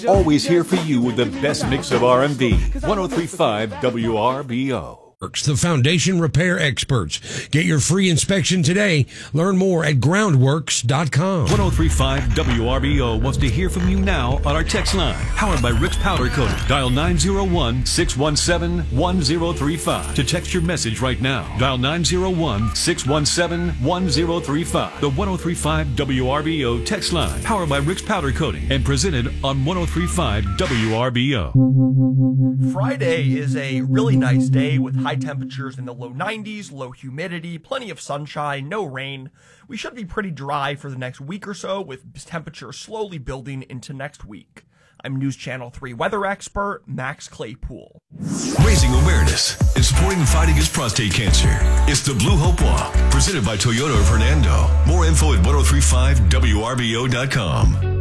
Always here for you with the best mix of R&B. 103.5 WRBO. The foundation repair experts. Get your free inspection today. Learn more at groundworks.com. 103.5 WRBO wants to hear from you now on our text line. Powered by Rick's Powder Coating. Dial 901-617-1035 to text your message right now. Dial 901-617-1035. The 103.5 WRBO text line. Powered by Rick's Powder Coating and presented on 103.5 WRBO. Friday is a really nice day with high temperatures in the low 90s, low humidity, plenty of sunshine, no rain. We should be pretty dry for the next week or so, with temperatures slowly building into next week. I'm News Channel 3 weather expert Max Claypool. Raising awareness and supporting the fight against prostate cancer. It's the Blue Hope Walk, presented by Toyota of Hernando. More info at 1035wrbo.com.